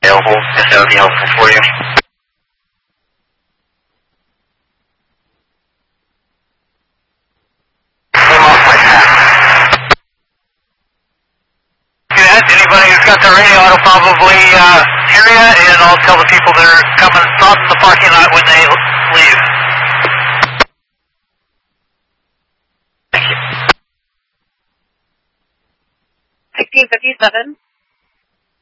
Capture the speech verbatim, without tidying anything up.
available, if that would be helpful for you. Anybody who's got the radio auto probably uh, hear you, and I'll tell the people that are coming from the parking lot when they leave. sixteen fifty-seven.